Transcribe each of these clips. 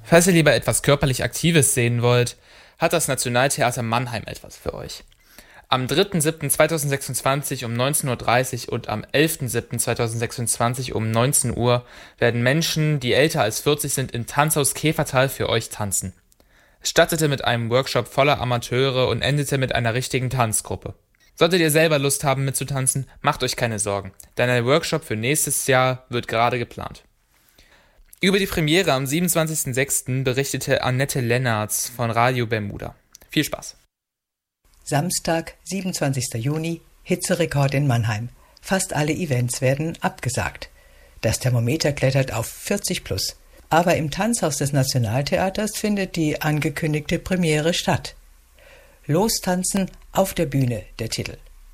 Falls ihr lieber etwas körperlich Aktives sehen wollt, hat das Nationaltheater Mannheim etwas für euch. Am 3.7.2026 um 19:30 Uhr und am 11.7.2026 um 19 Uhr werden Menschen, die älter als 40 sind, im Tanzhaus Käfertal für euch tanzen. Es startete mit einem Workshop voller Amateure und endete mit einer richtigen Tanzgruppe. Solltet ihr selber Lust haben mitzutanzen, macht euch keine Sorgen, denn ein Workshop für nächstes Jahr wird gerade geplant. Über die Premiere am 27.06. berichtete Annette Lennartz von Radio Bermuda. Viel Spaß! Samstag, 27. Juni, Hitzerekord in Mannheim. Fast alle Events werden abgesagt. Das Thermometer klettert auf 40 plus. Aber im Tanzhaus des Nationaltheaters findet die angekündigte Premiere statt. Lostanzen auf der Bühne, der Titel.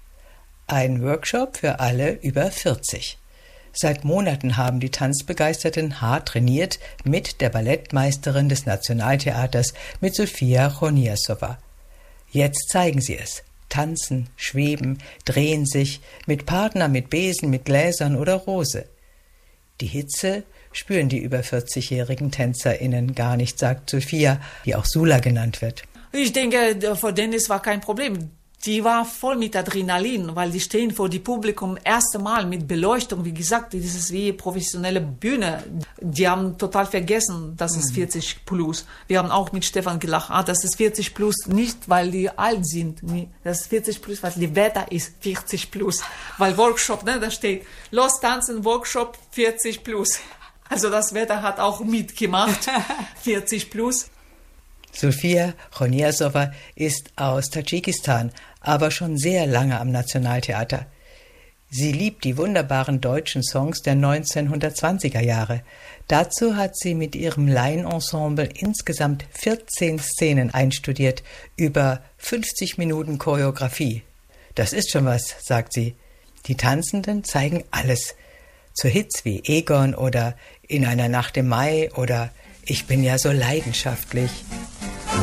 Ein Workshop für alle über 40. Seit Monaten haben die Tanzbegeisterten hart trainiert mit der Ballettmeisterin des Nationaltheaters, mit Sofia Choniasowa. Jetzt zeigen sie es. Tanzen, schweben, drehen sich, mit Partner, mit Besen, mit Gläsern oder Rose. Die Hitze spüren die über 40-jährigen TänzerInnen gar nicht, sagt Sophia, die auch Sula genannt wird. Ich denke, für Dennis war kein Problem. Die war voll mit Adrenalin, weil die stehen vor dem Publikum erste Mal mit Beleuchtung. Wie gesagt, das ist wie professionelle Bühne. Die haben total vergessen, das ist 40 plus. Wir haben auch mit Stefan gelacht, das ist 40 plus, nicht weil die alt sind. Nee, das ist 40 plus, weil das Wetter ist 40 plus. Weil Workshop, da steht, los tanzen, Workshop 40 plus. Also das Wetter hat auch mitgemacht, 40 plus. Sofia Choniasowa ist aus Tadschikistan, aber schon sehr lange am Nationaltheater. Sie liebt die wunderbaren deutschen Songs der 1920er Jahre. Dazu hat sie mit ihrem Laienensemble insgesamt 14 Szenen einstudiert, über 50 Minuten Choreografie. Das ist schon was, sagt sie. Die Tanzenden zeigen alles. Zu Hits wie Egon oder In einer Nacht im Mai oder Ich bin ja so leidenschaftlich.